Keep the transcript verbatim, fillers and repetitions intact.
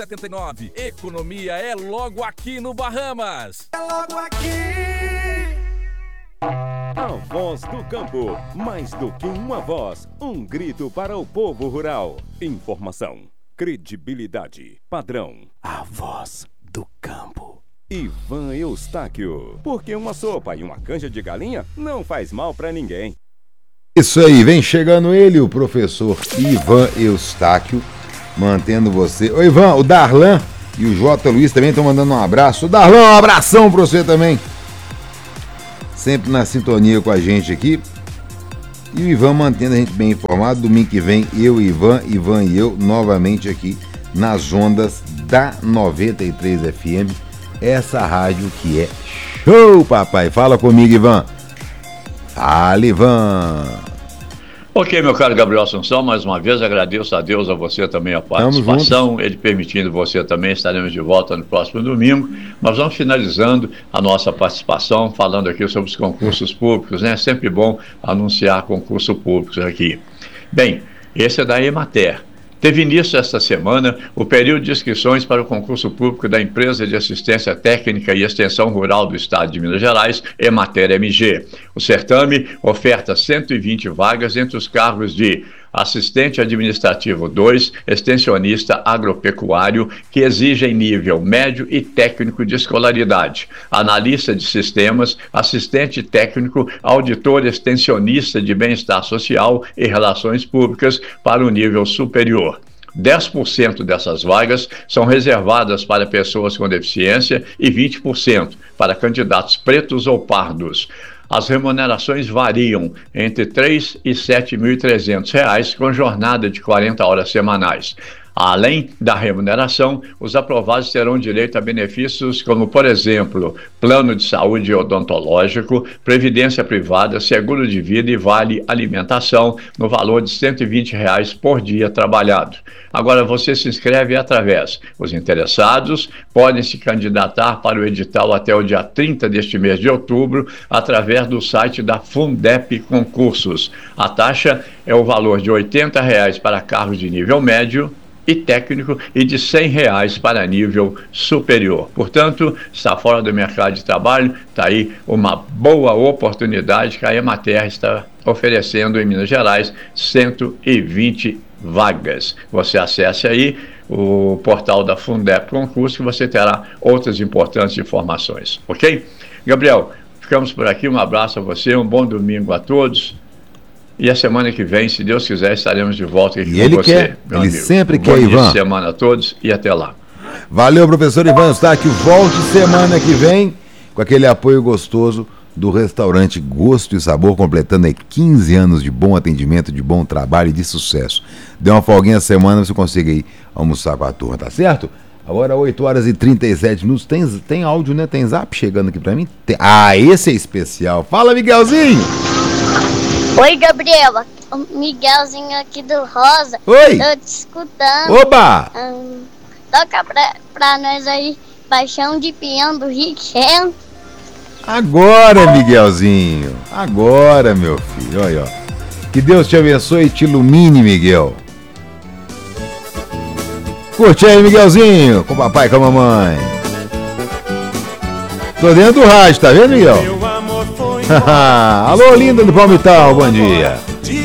setenta e nove. Economia é logo aqui no Bahamas. É logo aqui. A voz do campo, mais do que uma voz, um grito para o povo rural. Informação, credibilidade, padrão. A voz do campo. Ivan Eustáquio, porque uma sopa e uma canja de galinha não faz mal pra ninguém. Isso aí, vem chegando ele, o professor Ivan Eustáquio, mantendo você. Ô Ivan, o Darlan e o J. Luiz também estão mandando um abraço. O Darlan, um abração pra você também. Sempre na sintonia com a gente aqui. E o Ivan mantendo a gente bem informado. Domingo que vem, eu, Ivan, Ivan e eu, novamente aqui nas ondas da noventa e três F M. Essa rádio que é show, papai. Fala comigo, Ivan. Fala, Ivan. Ok, meu caro Gabriel Assunção, mais uma vez agradeço a Deus, a você também a participação, ele permitindo você também, estaremos de volta no próximo domingo, mas vamos finalizando a nossa participação, falando aqui sobre os concursos públicos, né? É sempre bom anunciar concursos públicos aqui. Bem, esse é da Emater. Teve início esta semana o período de inscrições para o concurso público da Empresa de Assistência Técnica e Extensão Rural do Estado de Minas Gerais, Emater M G. O certame oferta cento e vinte vagas entre os cargos de assistente administrativo dois, extensionista agropecuário, que exigem nível médio e técnico de escolaridade, analista de sistemas, assistente técnico, auditor extensionista de bem-estar social e relações públicas para o nível superior. dez por cento dessas vagas são reservadas para pessoas com deficiência e vinte por cento para candidatos pretos ou pardos. As remunerações variam entre três e sete mil e trezentos reais, com jornada de quarenta horas semanais. Além da remuneração, os aprovados terão direito a benefícios como, por exemplo, plano de saúde odontológico, previdência privada, seguro de vida e vale alimentação no valor de cento e vinte reais por dia trabalhado. Agora, você se inscreve através. Os interessados podem se candidatar para o edital até o dia trinta deste mês de outubro, através do site da Fundep Concursos. A taxa é o valor de oitenta reais para cargos de nível médio e técnico e de cem reais para nível superior. Portanto, está fora do mercado de trabalho, está aí uma boa oportunidade que a Emater está oferecendo em Minas Gerais, cento e vinte vagas. Você acesse aí o portal da Fundep Concurso que você terá outras importantes informações, ok? Gabriel, ficamos por aqui, um abraço a você, um bom domingo a todos. E a semana que vem, se Deus quiser, estaremos de volta aqui e com ele você. Quer, ele amigo. sempre um quer, bom Ivan. Boa semana a todos e até lá. Valeu, professor Ivan Eustáquio. Volte semana que vem com aquele apoio gostoso do restaurante Gosto e Sabor, completando aí quinze anos de bom atendimento, de bom trabalho e de sucesso. Dê uma folguinha a semana, você consegue aí almoçar com a turma, tá certo? Agora oito horas e trinta e sete minutos. Tem, tem áudio, né? Tem zap chegando aqui pra mim? Tem... Ah, esse é especial. Fala, Miguelzinho! Oi, Gabriela. O Miguelzinho aqui do Rosa. Oi! Tô te escutando. Oba! Hum, toca pra, pra nós aí, Paixão de Peão do Richel. Agora, Miguelzinho. Agora, meu filho. Olha, ó. Que Deus te abençoe e te ilumine, Miguel. Curte aí, Miguelzinho. Com o papai e com a mamãe. Tô dentro do rádio, tá vendo, Miguel? Alô, linda do Palmital, bom dia.